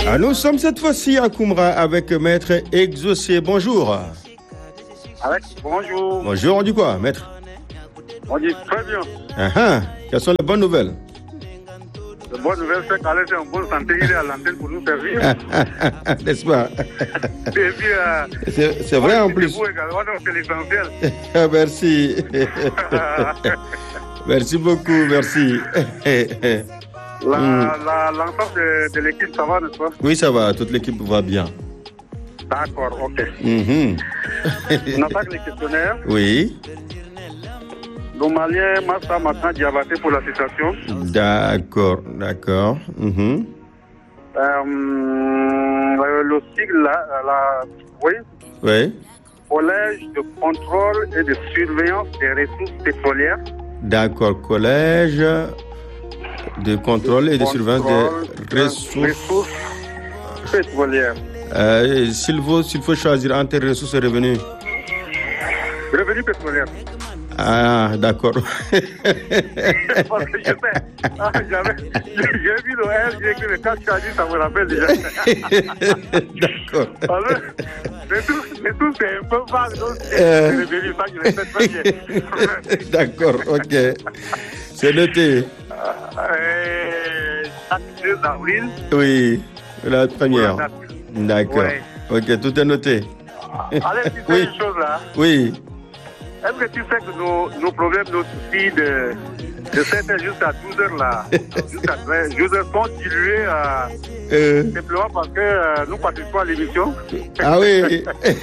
Ah, nous sommes cette fois-ci à Koumra avec Maître Exaucé. Bonjour. Bonjour. Bonjour, on dit quoi, Maître? On dit très bien. Quelles sont les bonnes nouvelles? La bonne nouvelle, c'est qu'Alain est en bonne santé, il est à l'antenne pour nous servir. N'est-ce pas? Et puis, c'est vrai en plus. Vous également, donc c'est l'essentiel. Merci. Merci beaucoup, merci. L'ensemble de l'équipe, ça va, n'est-ce pas? Oui, ça va, toute l'équipe va bien. D'accord, ok. On attaque les questionnaires. Oui. Le Malien Massa maintenant Diabaté pour l'association. D'accord. Le sigle là, oui. Oui. Collège de contrôle et de surveillance des ressources pétrolières. D'accord, collège de contrôle et de surveillance des ressources pétrolières. S'il faut choisir entre ressources et revenus. Revenus pétrolières. Ah, d'accord. Parce que je sais. J'ai vu le R, j'ai écrit le 4 dit, ça me rappelle déjà. D'accord. Alors, mais tout c'est un peu vague, donc c'est revenu, ça je le sais très bien. D'accord, ok. C'est noté. Chaque 2 avril. Oui, la première. D'accord. Ouais. Ok, tout est noté. Allez, tu sais une chose là. Oui. Est-ce que tu sais que nos problèmes, nos soucis de 7h jusqu'à 12h là, jusqu'à 12h sont dilués simplement parce que nous participons à l'émission? Ah oui.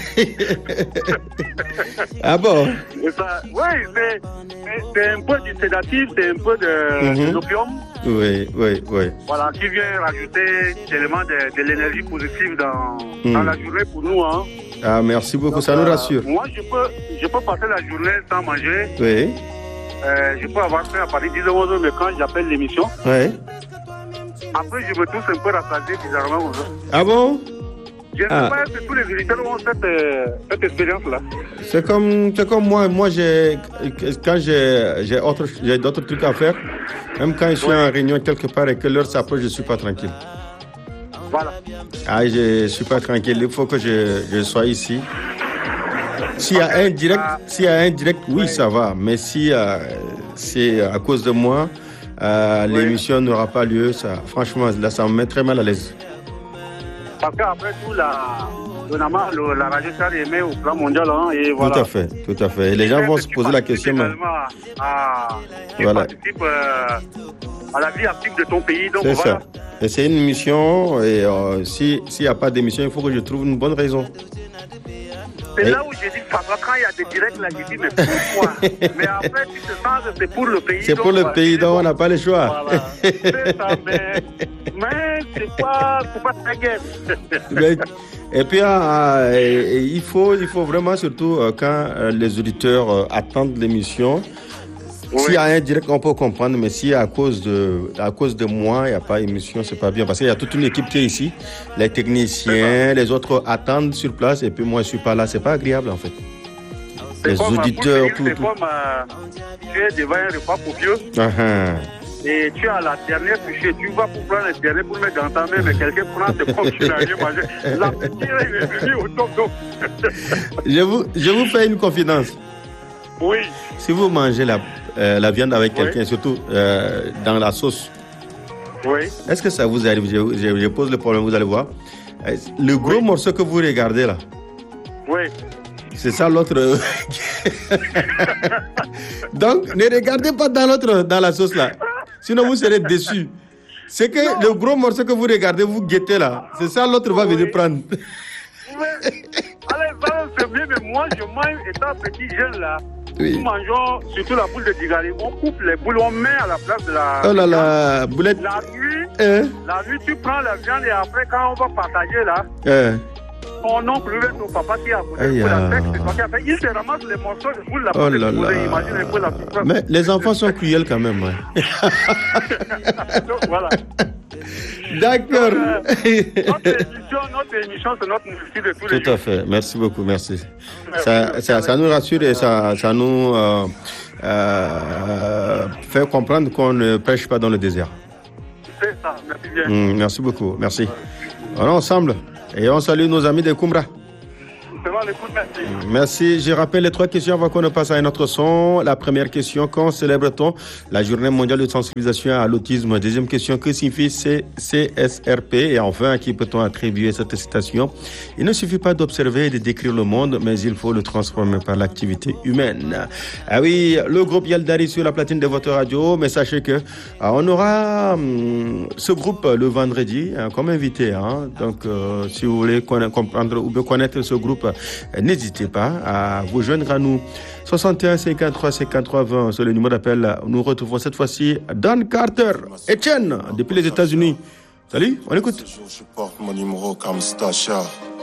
Ah bon? Oui, c'est un peu du sédatif, c'est un peu de l'opium. Oui. Voilà, qui vient rajouter tellement de l'énergie positive dans la journée pour nous. Hein. Ah, merci beaucoup, donc, ça nous rassure. Moi, je peux passer la journée sans manger. Oui. Je peux avoir fait à partir de 10h, mais quand j'appelle l'émission, oui. Après, je me touche un peu rassasié bizarrement. Ah bon? Je ne sais pas si tous les visiteurs ont cette expérience-là. C'est comme moi. Moi, quand j'ai d'autres trucs à faire, même quand je suis en réunion quelque part et que l'heure s'approche, je ne suis pas tranquille. Voilà. Ah, je ne suis pas tranquille. Il faut que je sois ici. S'il y a un direct, oui, ça va. Mais si c'est à cause de moi, l'émission n'aura pas lieu, ça, franchement, là, ça me met très mal à l'aise. Parce qu'après tout, la radio s'est aimée au plan mondial. Hein, et voilà. Tout à fait. Et les gens vont se poser la question. Tu participes à la vie active de ton pays. Donc c'est voilà. ça. Et c'est une mission. Et s'il n'y a pas d'émission, il faut que je trouve une bonne raison. C'est là où je dis, papa, quand il y a des directs là, je dis, mais pourquoi? Mais après, tu te sens que c'est pour le pays. C'est pour le pays, donc on n'a pas le choix. Voilà. C'est ça, mais c'est pas très guère. Et puis, il faut vraiment, surtout quand les auditeurs attendent l'émission, s'il y a un direct, on peut comprendre, mais si à cause de moi, il n'y a pas d'émission, c'est pas bien. Parce qu'il y a toute une équipe qui est ici, les techniciens, les autres attendent sur place, et puis moi, je ne suis pas là. C'est pas agréable, en fait. Les auditeurs, tout. C'est comme tu es devant un repas copieux. Et tu as la dernière touchée, tu vas pour prendre la dernière pour mettre dans ta main, mais quelqu'un prend, c'est comme tu n'as rien mangé. La petite est venue au top. Je vous fais une confidence. Oui. Si vous mangez la viande avec quelqu'un, surtout dans la sauce, est-ce que ça vous arrive? Je pose le problème, vous allez voir. Le gros morceau que vous regardez là, c'est ça l'autre. Donc, ne regardez pas dans la sauce là. Sinon, vous serez déçus. C'est que le gros morceau que vous regardez, vous guettez là. C'est ça l'autre va venir prendre. Allez, c'est bien, mais moi, je mange, étant petit jeune là. Nous mangeons surtout la boule de Digali. On coupe les boules, on met à la place de la. Oh là là, boulette. La nuit, tu prends la viande et après, quand on va partager là, ton oncle, ton papa qui a posé la tête, c'est toi qui a fait. Il se ramasse les morceaux de boule là. Oh là là. Imagine un peu la souffrance. Mais les enfants sont cruels quand même. Donc, voilà. D'accord. Notre émission, c'est notre métier de tous les jours. Tout à fait. Merci beaucoup. Merci. Ça nous rassure et ça nous fait comprendre qu'on ne pêche pas dans le désert. C'est ça, merci bien. Merci beaucoup, merci. On est ensemble et on salue nos amis de Kumbra. Merci. Je rappelle les 3 questions avant qu'on ne passe à un autre son. La première question, quand célèbre-t-on la journée mondiale de sensibilisation à l'autisme? Deuxième question, que signifie CSRP? Et enfin, à qui peut-on attribuer cette citation? Il ne suffit pas d'observer et de décrire le monde, mais il faut le transformer par l'activité humaine. Ah oui, le groupe Yaldari sur la platine de votre radio, mais sachez que on aura ce groupe le vendredi comme invité. Donc, si vous voulez comprendre ou bien connaître ce groupe, n'hésitez pas à vous joindre à nous. 61 53 53 20, c'est le numéro d'appel. Nous retrouvons cette fois-ci Dan Carter, Etienne, depuis les États-Unis. Salut, on écoute. Je porte mon numéro comme Stasha.